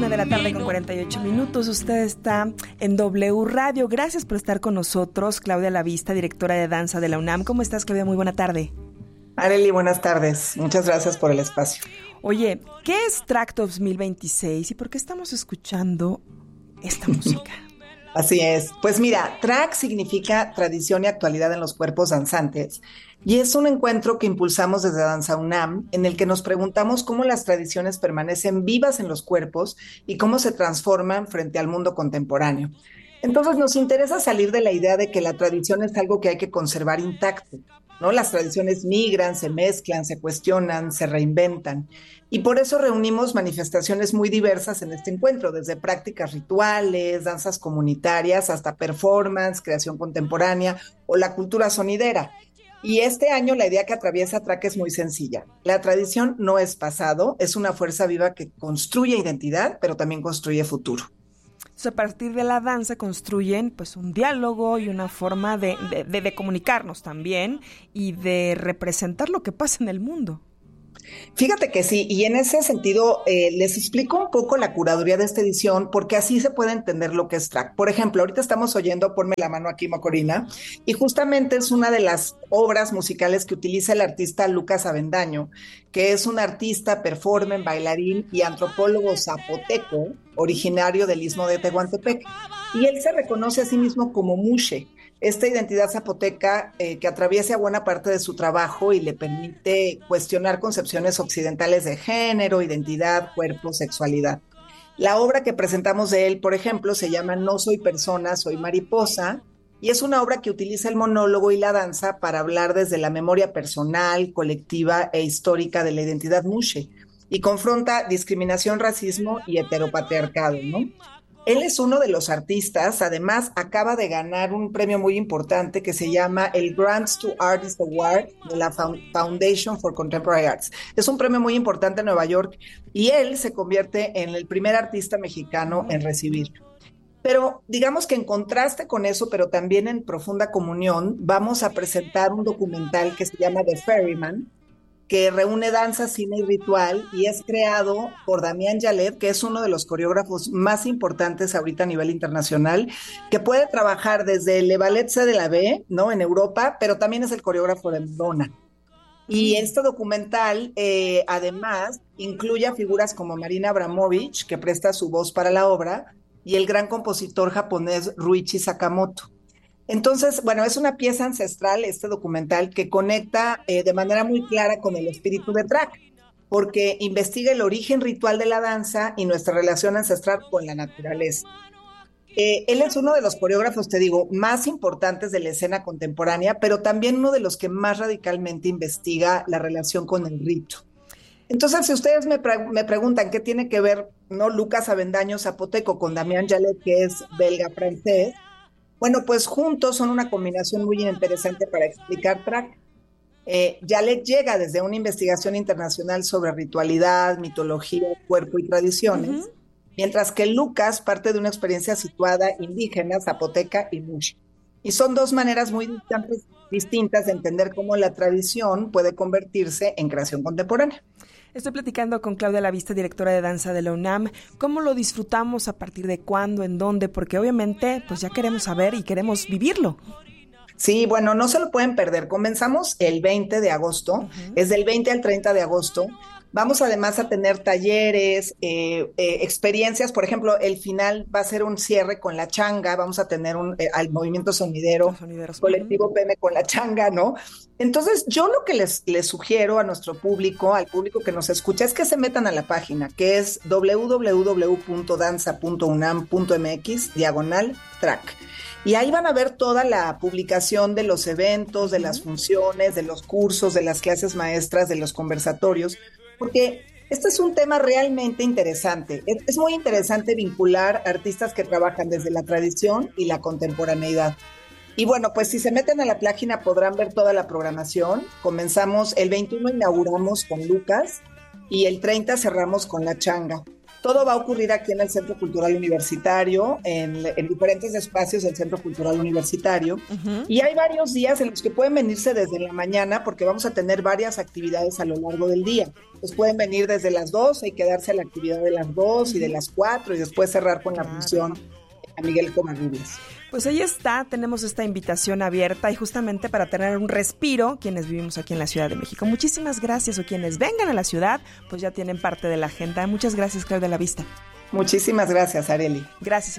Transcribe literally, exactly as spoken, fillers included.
Una de la tarde con cuarenta y ocho minutos. Usted está en W Radio. Gracias por estar con nosotros. Claudia Lavista, directora de danza de la UNAM. ¿Cómo estás, Claudia? Muy buena tarde. Arely, buenas tardes. Muchas gracias por el espacio. Oye, ¿qué es Track dos mil veintiséis y por qué estamos escuchando esta música? Así es. Pues mira, Track significa tradición y actualidad en los cuerpos danzantes y es un encuentro que impulsamos desde Danza UNAM en el que nos preguntamos cómo las tradiciones permanecen vivas en los cuerpos y cómo se transforman frente al mundo contemporáneo. Entonces nos interesa salir de la idea de que la tradición es algo que hay que conservar intacto, ¿no? Las tradiciones migran, se mezclan, se cuestionan, se reinventan. Y por eso reunimos manifestaciones muy diversas en este encuentro, desde prácticas rituales, danzas comunitarias, hasta performance, creación contemporánea o la cultura sonidera. Y este año la idea que atraviesa Track es muy sencilla. La tradición no es pasado, es una fuerza viva que construye identidad, pero también construye futuro. Entonces, a partir de la danza construyen pues un diálogo y una forma de, de, de, de comunicarnos también y de representar lo que pasa en el mundo. Fíjate que sí, y en ese sentido eh, les explico un poco la curaduría de esta edición porque así se puede entender lo que es Track. Por ejemplo, ahorita estamos oyendo Ponme la mano aquí, Macorina, y justamente es una de las obras musicales que utiliza el artista Lucas Avendaño, que es un artista, performer, bailarín y antropólogo zapoteco, originario del Istmo de Tehuantepec, y él se reconoce a sí mismo como Mushe, esta identidad zapoteca eh, que atraviesa buena parte de su trabajo y le permite cuestionar concepciones occidentales de género, identidad, cuerpo, sexualidad. La obra que presentamos de él, por ejemplo, se llama No soy persona, soy mariposa, y es una obra que utiliza el monólogo y la danza para hablar desde la memoria personal, colectiva e histórica de la identidad Mushe, y confronta discriminación, racismo y heteropatriarcado, ¿no? Él es uno de los artistas, además acaba de ganar un premio muy importante que se llama el Grants to Artists Award de la Foundation for Contemporary Arts. Es un premio muy importante en Nueva York y él se convierte en el primer artista mexicano en recibirlo. Pero digamos que en contraste con eso, pero también en profunda comunión, vamos a presentar un documental que se llama The Ferryman, que reúne danza, cine y ritual y es creado por Damián Yalet, que es uno de los coreógrafos más importantes ahorita a nivel internacional, que puede trabajar desde el Le Ballet C de la B, ¿no? En Europa, pero también es el coreógrafo de Madonna. Y este documental, eh, además, incluye a figuras como Marina Abramovich, que presta su voz para la obra, y el gran compositor japonés Ruichi Sakamoto. Entonces, bueno, es una pieza ancestral este documental que conecta eh, de manera muy clara con el espíritu de Track, porque investiga el origen ritual de la danza y nuestra relación ancestral con la naturaleza. Eh, él es uno de los coreógrafos, te digo, más importantes de la escena contemporánea, pero también uno de los que más radicalmente investiga la relación con el rito. Entonces, si ustedes me, pre- me preguntan qué tiene que ver, ¿no? Lucas Avendaño zapoteco con Damián Yalet, que es belga-francés, bueno, pues juntos son una combinación muy interesante para explicar Track. Eh, Yalet llega desde una investigación internacional sobre ritualidad, mitología, cuerpo y tradiciones, uh-huh. mientras que Lucas parte de una experiencia situada indígena, zapoteca y Mushe. Y son dos maneras muy distintas, distintas de entender cómo la tradición puede convertirse en creación contemporánea. Estoy platicando con Claudia Lavista, directora de danza de la UNAM. ¿Cómo lo disfrutamos? ¿A partir de cuándo? ¿En dónde? Porque obviamente pues ya queremos saber y queremos vivirlo. Sí, bueno, no se lo pueden perder. Comenzamos el veinte de agosto, uh-huh. es del veinte al treinta de agosto. Vamos además a tener talleres, eh, eh, experiencias, por ejemplo, el final va a ser un cierre con la changa, vamos a tener un eh, al movimiento sonidero, colectivo P M con la changa, ¿no? Entonces, yo lo que les, les sugiero a nuestro público, al público que nos escucha, es que se metan a la página, que es doble u doble u doble u punto danza punto unam punto m x diagonal track. Y ahí van a ver toda la publicación de los eventos, de las funciones, de los cursos, de las clases maestras, de los conversatorios, porque este es un tema realmente interesante. Es, es muy interesante vincular artistas que trabajan desde la tradición y la contemporaneidad. Y bueno, pues si se meten a la página podrán ver toda la programación. Comenzamos el veintiuno, inauguramos con Lucas y el treinta cerramos con la changa. Todo va a ocurrir aquí en el Centro Cultural Universitario, en, en diferentes espacios del Centro Cultural Universitario. Uh-huh. Y hay varios días en los que pueden venirse desde la mañana porque vamos a tener varias actividades a lo largo del día. Pues pueden venir desde las doce y quedarse a la actividad de las dos uh-huh. y de las cuatro y después cerrar con la función a Miguel Covarrubias. Pues ahí está, tenemos esta invitación abierta y justamente para tener un respiro quienes vivimos aquí en la Ciudad de México. Muchísimas gracias, o quienes vengan a la ciudad, pues ya tienen parte de la agenda. Muchas gracias, Claudia La Vista. Muchísimas gracias, Arely. Gracias.